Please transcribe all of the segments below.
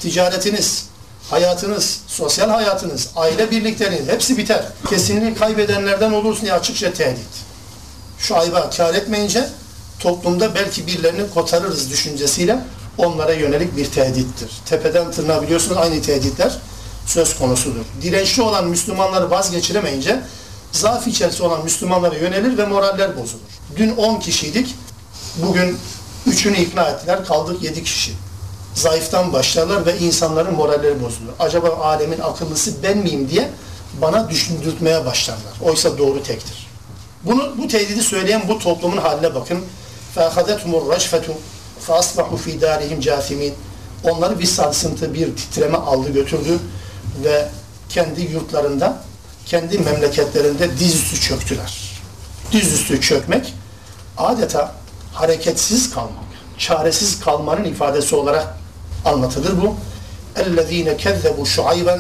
ticaretiniz, hayatınız, sosyal hayatınız, aile birlikleriniz hepsi biter. Kesinliği kaybedenlerden olursun diye açıkça tehdit. Şuayb'a kâr etmeyince toplumda belki birilerini kotarırız düşüncesiyle onlara yönelik bir tehdittir. Tepeden tırnağa biliyorsunuz aynı tehditler söz konusudur. Dirençli olan Müslümanları vazgeçiremeyince zaaf içerisinde olan Müslümanlara yönelir ve moraller bozulur. Dün 10 kişiydik, bugün 3'ünü ikna ettiler, kaldık 7 kişi. Zayıftan başlarlar ve insanların moralleri bozulur. Acaba alemin akıllısı ben miyim diye bana düşündürtmeye başlarlar. Oysa doğru tektir. Bu tehdidi söyleyen bu toplumun haline bakın. فَاَخَذَتْهُمُ الرَّجْفَةُ فَاَصْبَحُوا فِي دَارِهِمْ جَاثِمِينَ Onları bir sarsıntı, bir titreme aldı götürdü ve kendi yurtlarında, kendi memleketlerinde dizüstü çöktüler. Dizüstü çökmek adeta hareketsiz kalmak, çaresiz kalmanın ifadesi olarak anlatılır bu. اَلَّذ۪ينَ كَذَّبُوا شُعَيْبًا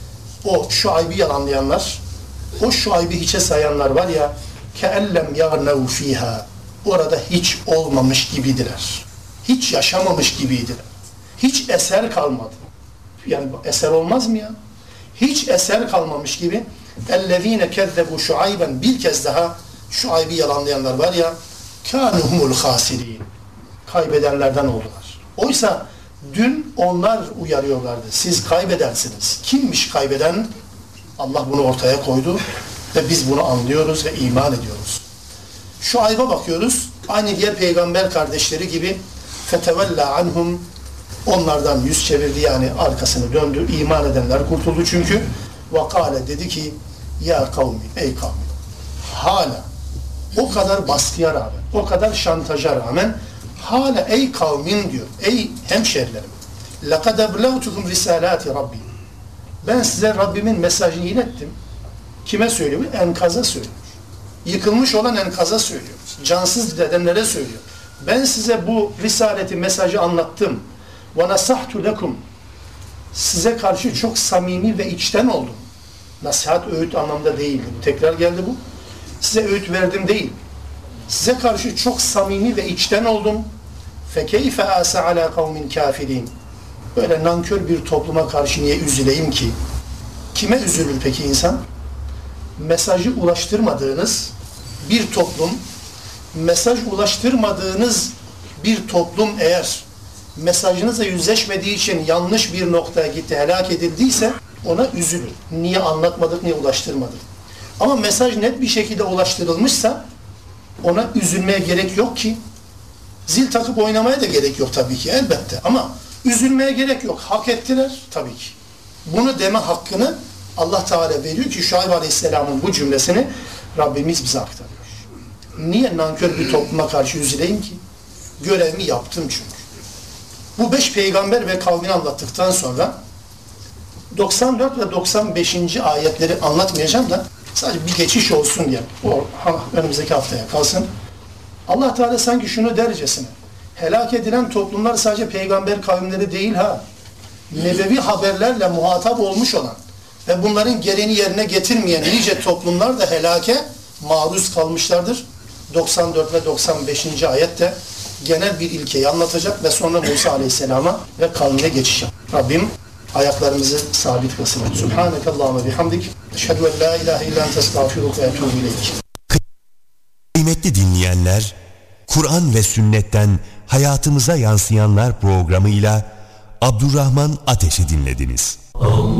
O Şuayb'i yalanlayanlar, o Şuayb'i hiçe sayanlar var ya, كَاَلَّمْ يَغْنَوْ ف۪يهَا Orada hiç olmamış gibidiler. Hiç yaşamamış gibiydiler. Hiç eser kalmadı. Yani eser olmaz mı ya? Hiç eser kalmamış gibi. اَلَّذ۪ينَ كَذَّبُوا شُعَيْبًا Bir kez daha Şuayb'i yalanlayanlar var ya, كَانُهُمُ الْخَاسِر۪ينَ Kaybedenlerden oldular. Oysa dün onlar uyarıyorlardı. Siz kaybedersiniz. Kimmiş kaybeden? Allah bunu ortaya koydu ve biz bunu anlıyoruz ve iman ediyoruz. Şuayb'a bakıyoruz. Aynı diğer peygamber kardeşleri gibi فَتَوَلَّا عَنْهُمْ Onlardan yüz çevirdi, yani arkasını döndü. İman edenler kurtuldu çünkü. وَقَالَ Dedi ki ya kavmi, ey kavmi. Hala o kadar baskıya rağmen, o kadar şantaja rağmen hala ey kavmin diyor. Ey hemşerilerim. لَقَدْ اَبْلَغْتُكُمْ رِسَالَاتِ رَبِّي Ben size Rabbimin mesajını ilettim. Kime söylüyor? Enkaza söylüyor. Yıkılmış olan enkaza söylüyor. Cansız dedenlere söylüyor. Ben size bu risaleti, mesajı anlattım. وَنَسَحْتُ لَكُمْ Size karşı çok samimi ve içten oldum. Nasihat, öğüt anlamda değil. Tekrar geldi bu. Size öğüt verdim değil. Size karşı çok samimi ve içten oldum. فَكَيْفَ آسَ عَلَى قَوْمٍ كَافِرِينَ Böyle nankör bir topluma karşı niye üzüleyim ki? Kime üzülür peki insan? Mesajı ulaştırmadığınız bir toplum, mesaj ulaştırmadığınız bir toplum eğer mesajınızla yüzleşmediği için yanlış bir noktaya gitti, helak edildiyse ona üzülür. Niye anlatmadık, niye ulaştırmadık? Ama mesaj net bir şekilde ulaştırılmışsa ona üzülmeye gerek yok ki. Zil takıp oynamaya da gerek yok tabii ki, elbette. Ama üzülmeye gerek yok. Hak ettiler tabii ki. Bunu deme hakkını Allah Teala veriyor ki Şuayb Aleyhisselam'ın bu cümlesini Rabbimiz bize aktarıyor. Niye nankör bir topluma karşı üzüleyim ki? Görevimi yaptım çünkü. Bu 5 peygamber ve kavmini anlattıktan sonra 94 ve 95. ayetleri anlatmayacağım da sadece bir geçiş olsun diye. O önümüzdeki haftaya kalsın. Allah Teala sanki şunu dercesine. Helak edilen toplumlar sadece peygamber kavimleri değil ha. Nebevi haberlerle muhatap olmuş olan ve bunların gereğini yerine getirmeyen nice toplumlar da helake maruz kalmışlardır. 94 ve 95. ayette genel bir ilkeyi anlatacak ve sonra Musa Aleyhisselam'a ve kavmine geçiş yap. Rabbim ayaklarımızı sabit kılsın. Subhanekallahumma bihamdik. Eşhedü en la ilahe illa ente estağfiruke ve etûbü ileyk. Kıymetli dinleyenler, Kur'an ve sünnetten hayatımıza yansıyanlar programıyla Abdurrahman Ateş'i dinlediniz.